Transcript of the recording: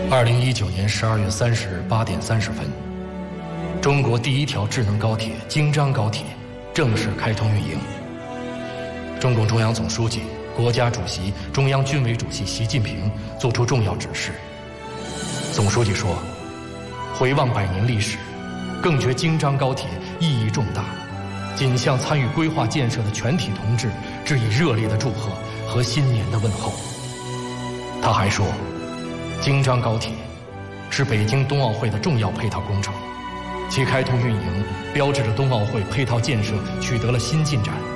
2019年12月30日8点30分，中国第一条智能高铁京张高铁正式开通运营。中共中央总书记、国家主席、中央军委主席习近平作出重要指示。总书记说：“回望100年历史，更觉京张高铁意义重大，谨向参与规划建设的全体同志致以热烈的祝贺和新年的问候。”他还说，京张高铁是北京冬奥会的重要配套工程，其开通运营标志着冬奥会配套建设取得了新进展。